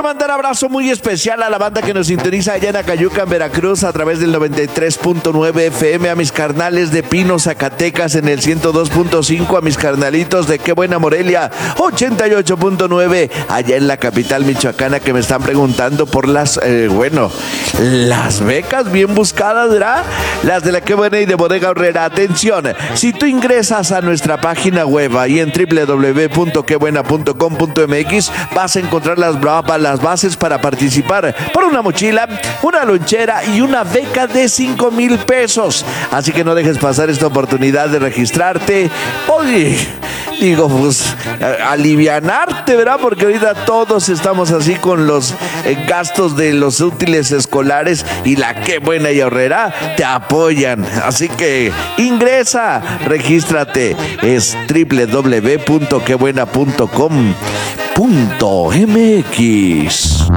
quiero mandar abrazo muy especial a la banda que nos sintoniza allá en Acayuca, en Veracruz, a través del 93.9 FM, a mis carnales de Pino, Zacatecas, en el 102.5, a mis carnalitos de Qué Buena, Morelia, 88.9, allá en la capital michoacana, que me están preguntando por las becas bien buscadas, ¿verdad? Las de la Qué Buena y de Bodega Aurrera. Atención, si tú ingresas a nuestra página web ahí en www.quebuena.com.mx, vas a encontrar las bases para participar por una mochila, una lonchera y una beca de 5,000 pesos. Así que no dejes pasar esta oportunidad de registrarte. Oye, digo, pues, alivianarte, ¿verdad? Porque ahorita todos estamos así con los gastos de los útiles escolares, y la Qué Buena y Aurrera te apoyan. Así que ingresa, regístrate. Es www.quebuena.com.mx.